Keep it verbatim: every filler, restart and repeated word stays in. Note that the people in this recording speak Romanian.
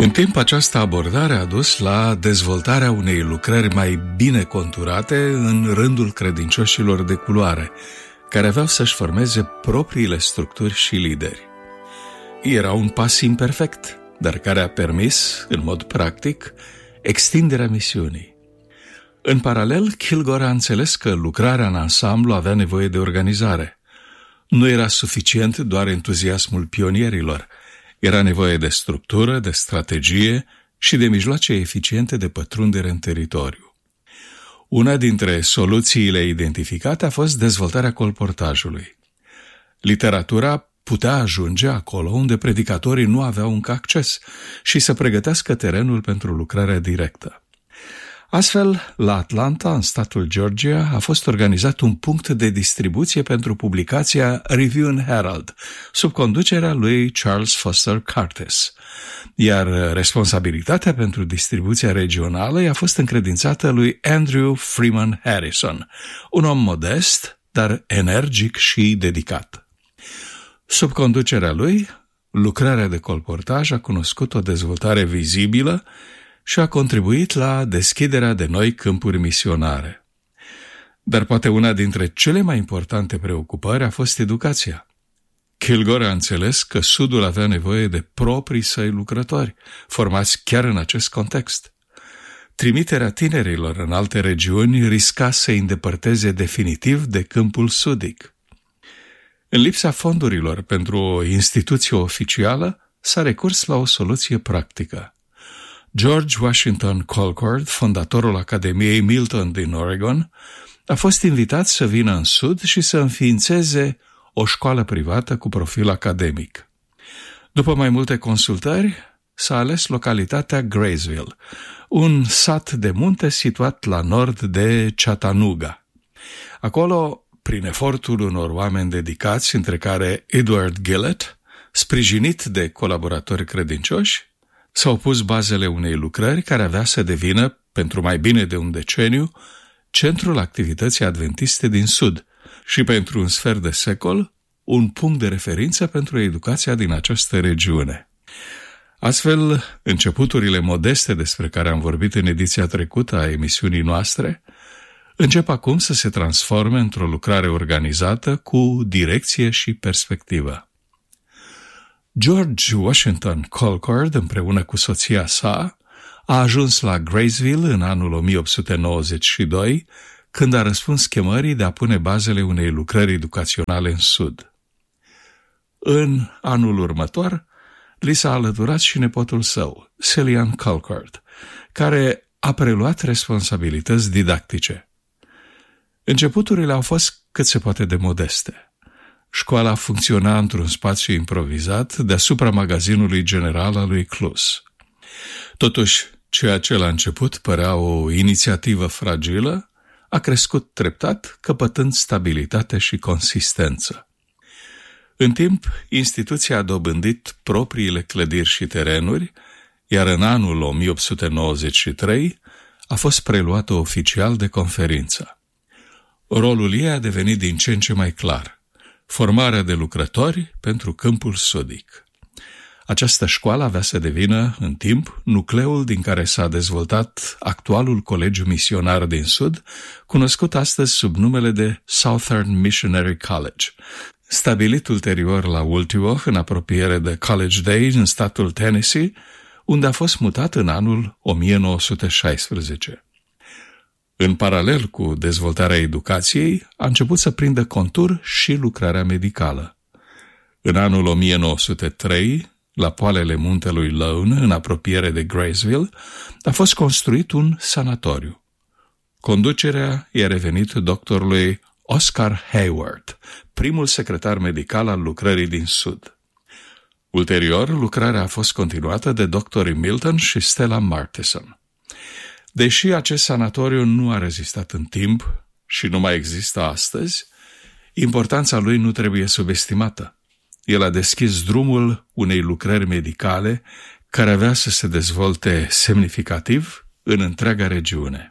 În timp, această abordare a dus la dezvoltarea unei lucrări mai bine conturate în rândul credincioșilor de culoare, care aveau să-și formeze propriile structuri și lideri. Era un pas imperfect, dar care a permis, în mod practic, extinderea misiunii. În paralel, Kilgore a înțeles că lucrarea în ansamblu avea nevoie de organizare. Nu era suficient doar entuziasmul pionierilor, era nevoie de structură, de strategie și de mijloace eficiente de pătrundere în teritoriu. Una dintre soluțiile identificate a fost dezvoltarea colportajului. Literatura putea ajunge acolo unde predicatorii nu aveau încă acces și să pregătească terenul pentru lucrarea directă. Astfel, la Atlanta, în statul Georgia, a fost organizat un punct de distribuție pentru publicația Review and Herald, sub conducerea lui Charles Foster Curtis, iar responsabilitatea pentru distribuția regională i-a fost încredințată lui Andrew Freeman Harrison, un om modest, dar energic și dedicat. Sub conducerea lui, lucrarea de colportaj a cunoscut o dezvoltare vizibilă și a contribuit la deschiderea de noi câmpuri misionare. Dar poate una dintre cele mai importante preocupări a fost educația. Kilgore a înțeles că Sudul avea nevoie de proprii săi lucrători, formați chiar în acest context. Trimiterea tinerilor în alte regiuni risca să îi îndepărteze definitiv de câmpul sudic. În lipsa fondurilor pentru o instituție oficială, s-a recurs la o soluție practică. George Washington Colcord, fondatorul Academiei Milton din Oregon, a fost invitat să vină în Sud și să înființeze o școală privată cu profil academic. După mai multe consultări, s-a ales localitatea Graceville, un sat de munte situat la nord de Chattanooga. Acolo, prin efortul unor oameni dedicați, între care Edward Gillett, sprijinit de colaboratori credincioși, s-au pus bazele unei lucrări care avea să devină, pentru mai bine de un deceniu, centrul activității adventiste din Sud și pentru un sfert de secol, un punct de referință pentru educația din această regiune. Astfel, începuturile modeste despre care am vorbit în ediția trecută a emisiunii noastre încep acum să se transforme într-o lucrare organizată cu direcție și perspectivă. George Washington Colcord, împreună cu soția sa, a ajuns la Graceville în anul o mie opt sute nouăzeci și doi, când a răspuns chemării de a pune bazele unei lucrări educaționale în Sud. În anul următor, li s-a alăturat și nepotul său, Cillian Colcord, care a preluat responsabilități didactice. Începuturile au fost cât se poate de modeste. Școala funcționa într-un spațiu improvizat deasupra magazinului general al lui Clus. Totuși, ceea ce la început părea o inițiativă fragilă, a crescut treptat, căpătând stabilitate și consistență. În timp, instituția a dobândit propriile clădiri și terenuri, iar în anul o mie opt sute nouăzeci și trei a fost preluată oficial de conferință. Rolul ei a devenit din ce în ce mai clar: formarea de lucrători pentru câmpul sudic. Această școală avea să devină, în timp, nucleul din care s-a dezvoltat actualul Colegiu Misionar din Sud, cunoscut astăzi sub numele de Southern Missionary College, stabilit ulterior la Ultimo, în apropiere de College Day, în statul Tennessee, unde a fost mutat în anul o mie nouă sute șaisprezece. În paralel cu dezvoltarea educației, a început să prindă contur și lucrarea medicală. În anul o mie nouă sute trei, la poalele muntelui Lone, în apropiere de Graceville, a fost construit un sanatoriu. Conducerea i-a revenit doctorului Oscar Hayward, primul secretar medical al lucrării din Sud. Ulterior, lucrarea a fost continuată de doctorii Milton și Stella Martison. Deși acest sanatoriu nu a rezistat în timp și nu mai există astăzi, importanța lui nu trebuie subestimată. El a deschis drumul unei lucrări medicale care avea să se dezvolte semnificativ în întreaga regiune.